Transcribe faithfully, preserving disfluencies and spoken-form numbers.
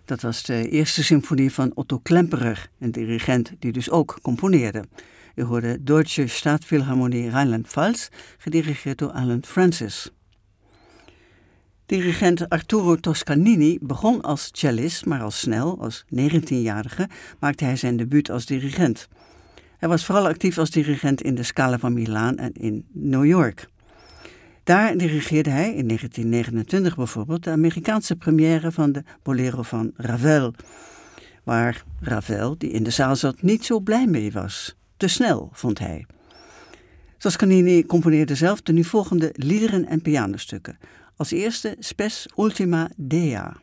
Dat was de eerste symfonie van Otto Klemperer, een dirigent die dus ook componeerde. U hoorde Deutsche Staatsphilharmonie Rheinland-Pfalz, gedirigeerd door Allen Francis. Dirigent Arturo Toscanini begon als cellist, maar al snel, als negentienjarige, maakte hij zijn debuut als dirigent. Hij was vooral actief als dirigent in de Scala van Milaan en in New York. Daar dirigeerde hij in negentien negenentwintig bijvoorbeeld de Amerikaanse première van de Bolero van Ravel, waar Ravel, die in de zaal zat, niet zo blij mee was. Te snel, vond hij. Toscanini componeerde zelf de nu volgende liederen en pianostukken. Als eerste Spes Ultima Dea.